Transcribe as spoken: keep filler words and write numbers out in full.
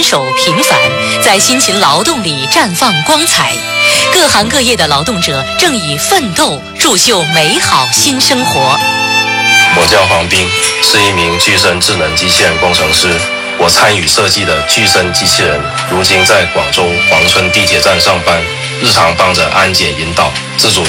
坚守平凡，在辛勤劳动里绽放光彩。各行各业的劳动者正以奋斗铸就美好新生活。 我叫黄斌，是一名具身智能机器人工程师。我参与设计的具身机器人，如今在广州黄村地铁站上班，日常帮着安检引导、自主